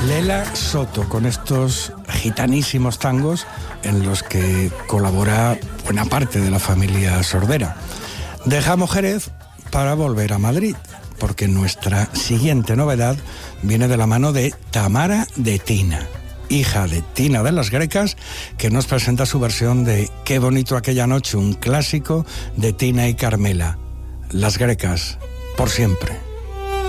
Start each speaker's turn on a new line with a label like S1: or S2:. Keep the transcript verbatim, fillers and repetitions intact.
S1: Lela Soto, con estos gitanísimos tangos en los que colabora buena parte de la familia sordera. Dejamos Jerez para volver a Madrid, porque nuestra siguiente novedad viene de la mano de Tamara de Tina, hija de Tina de las Grecas, que nos presenta su versión de Qué bonito aquella noche, un clásico de Tina y Carmela. Las Grecas, por siempre.